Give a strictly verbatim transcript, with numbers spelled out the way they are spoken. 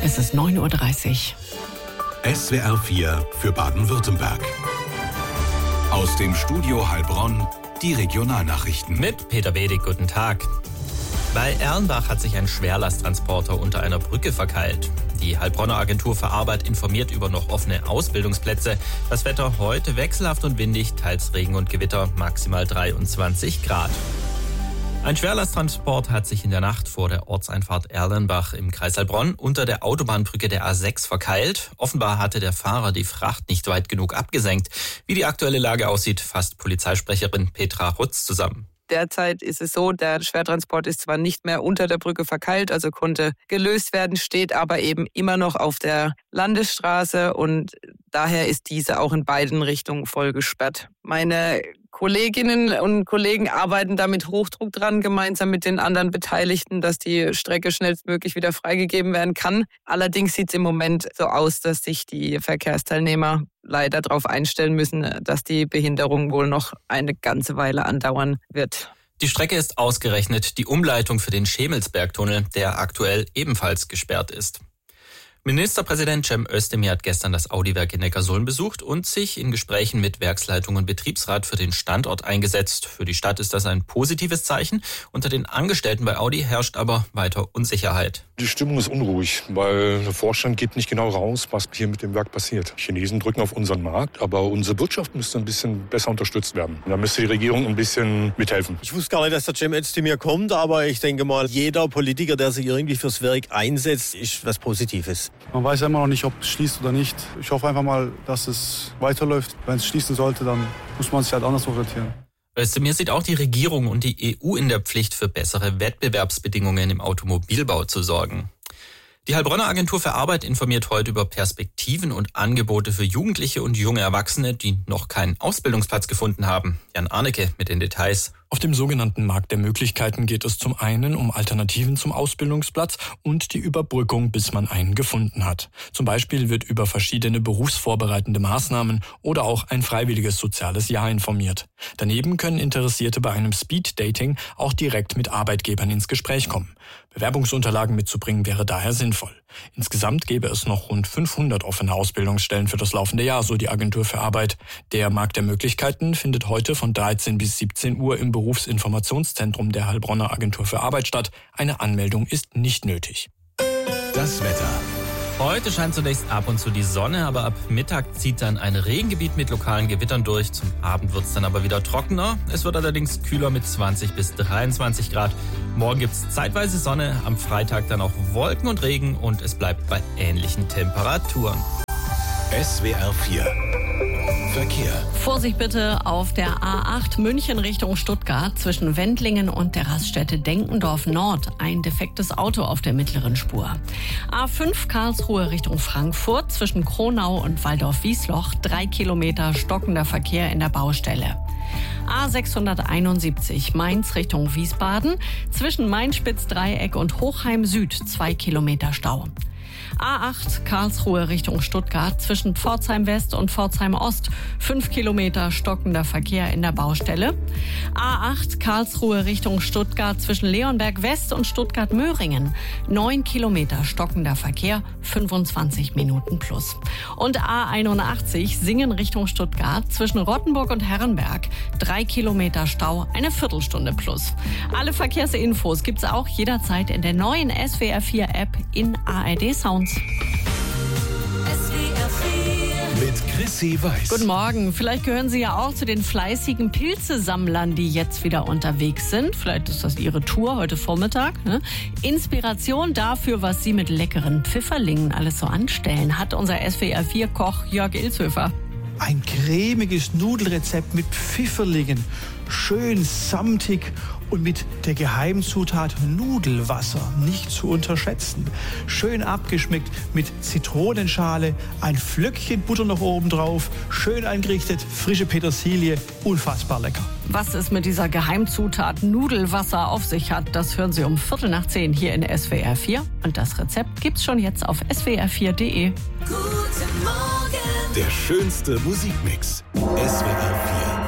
Es ist neun Uhr dreißig. S W R vier für Baden-Württemberg. Aus dem Studio Heilbronn die Regionalnachrichten. Mit Peter Bedig, guten Tag. Bei Erlenbach hat sich ein Schwerlasttransporter unter einer Brücke verkeilt. Die Heilbronner Agentur für Arbeit informiert über noch offene Ausbildungsplätze. Das Wetter heute wechselhaft und windig, teils Regen und Gewitter, maximal dreiundzwanzig Grad. Ein Schwerlasttransport hat sich in der Nacht vor der Ortseinfahrt Erlenbach im Kreis Heilbronn unter der Autobahnbrücke der A sechs verkeilt. Offenbar hatte der Fahrer die Fracht nicht weit genug abgesenkt. Wie die aktuelle Lage aussieht, fasst Polizeisprecherin Petra Rutz zusammen. Derzeit ist es so, der Schwertransport ist zwar nicht mehr unter der Brücke verkeilt, also konnte gelöst werden, steht aber eben immer noch auf der Landesstraße und daher ist diese auch in beiden Richtungen voll gesperrt. Meine Kolleginnen und Kollegen arbeiten da mit Hochdruck dran, gemeinsam mit den anderen Beteiligten, dass die Strecke schnellstmöglich wieder freigegeben werden kann. Allerdings sieht es im Moment so aus, dass sich die Verkehrsteilnehmer leider darauf einstellen müssen, dass die Behinderung wohl noch eine ganze Weile andauern wird. Die Strecke ist ausgerechnet die Umleitung für den Schemelsbergtunnel, der aktuell ebenfalls gesperrt ist. Ministerpräsident Cem Özdemir hat gestern das Audi-Werk in Neckarsulm besucht und sich in Gesprächen mit Werksleitung und Betriebsrat für den Standort eingesetzt. Für die Stadt ist das ein positives Zeichen. Unter den Angestellten bei Audi herrscht aber weiter Unsicherheit. Die Stimmung ist unruhig, weil der Vorstand gibt nicht genau raus, was hier mit dem Werk passiert. Die Chinesen drücken auf unseren Markt, aber unsere Wirtschaft müsste ein bisschen besser unterstützt werden. Da müsste die Regierung ein bisschen mithelfen. Ich wusste gar nicht, dass der Cem Özdemir kommt, aber ich denke mal, jeder Politiker, der sich irgendwie fürs Werk einsetzt, ist was Positives. Man weiß ja immer noch nicht, ob es schließt oder nicht. Ich hoffe einfach mal, dass es weiterläuft. Wenn es schließen sollte, dann muss man sich halt anders orientieren. Özdemir sieht auch die Regierung und die E U in der Pflicht, für bessere Wettbewerbsbedingungen im Automobilbau zu sorgen. Die Heilbronner Agentur für Arbeit informiert heute über Perspektiven und Angebote für Jugendliche und junge Erwachsene, die noch keinen Ausbildungsplatz gefunden haben. Jan Arnecke mit den Details. Auf dem sogenannten Markt der Möglichkeiten geht es zum einen um Alternativen zum Ausbildungsplatz und die Überbrückung, bis man einen gefunden hat. Zum Beispiel wird über verschiedene berufsvorbereitende Maßnahmen oder auch ein freiwilliges soziales Jahr informiert. Daneben können Interessierte bei einem Speed-Dating auch direkt mit Arbeitgebern ins Gespräch kommen. Bewerbungsunterlagen mitzubringen wäre daher sinnvoll. Insgesamt gäbe es noch rund fünfhundert offene Ausbildungsstellen für das laufende Jahr, so die Agentur für Arbeit. Der Markt der Möglichkeiten findet heute von dreizehn bis siebzehn Uhr im Berufsinformationszentrum der Heilbronner Agentur für Arbeit statt. Eine Anmeldung ist nicht nötig. Das Wetter. Heute scheint zunächst ab und zu die Sonne, aber ab Mittag zieht dann ein Regengebiet mit lokalen Gewittern durch. Zum Abend wird es dann aber wieder trockener. Es wird allerdings kühler mit zwanzig bis dreiundzwanzig Grad. Morgen gibt es zeitweise Sonne, am Freitag dann auch Wolken und Regen und es bleibt bei ähnlichen Temperaturen. S W R vier Verkehr. Vorsicht bitte auf der A acht München Richtung Stuttgart zwischen Wendlingen und der Raststätte Denkendorf Nord. Ein defektes Auto auf der mittleren Spur. A fünf Karlsruhe Richtung Frankfurt zwischen Kronau und Waldorf-Wiesloch. Drei Kilometer stockender Verkehr in der Baustelle. A sechshunderteinundsiebzig Mainz Richtung Wiesbaden zwischen Mainspitz-Dreieck und Hochheim Süd. Zwei Kilometer Stau. A acht Karlsruhe Richtung Stuttgart zwischen Pforzheim West und Pforzheim Ost. Fünf Kilometer stockender Verkehr in der Baustelle. A acht Karlsruhe Richtung Stuttgart zwischen Leonberg West und Stuttgart Möhringen. Neun Kilometer stockender Verkehr, fünfundzwanzig Minuten plus. Und A einundachtzig Singen Richtung Stuttgart zwischen Rottenburg und Herrenberg. Drei Kilometer Stau, eine Viertelstunde plus. Alle Verkehrsinfos gibt's auch jederzeit in der neuen S W R vier App in A R D Sounds. Mit Chrissy Weiß. Guten Morgen. Vielleicht gehören Sie ja auch zu den fleißigen Pilzesammlern, die jetzt wieder unterwegs sind. Vielleicht ist das Ihre Tour heute Vormittag. Ne? Inspiration dafür, was Sie mit leckeren Pfifferlingen alles so anstellen, hat unser S W R vier Koch Jörg Ilshöfer. Ein cremiges Nudelrezept mit Pfifferlingen. Schön samtig und mit der Geheimzutat Nudelwasser nicht zu unterschätzen. Schön abgeschmeckt mit Zitronenschale, ein Flöckchen Butter noch oben drauf, schön eingerichtet, frische Petersilie, unfassbar lecker. Was es mit dieser Geheimzutat Nudelwasser auf sich hat, das hören Sie um Viertel nach zehn hier in S W R vier. Und das Rezept gibt's schon jetzt auf s w r vier punkt d e. Guten Morgen. Der schönste Musikmix. S W R vier.